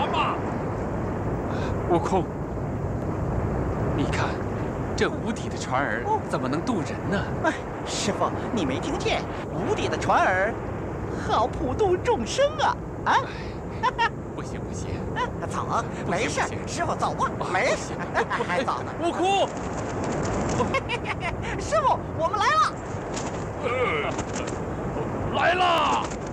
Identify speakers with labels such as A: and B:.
A: 船吗？
B: 悟空，你看，这无底的船儿怎么能渡人呢？
C: 哎，师傅，你没听见？无底的船儿，好普度众生啊！啊！
B: 不行不行，
C: 走，没事，师傅走吧，没事，还早呢。
B: 悟空，
C: 师傅，我们来了。
A: 来啦！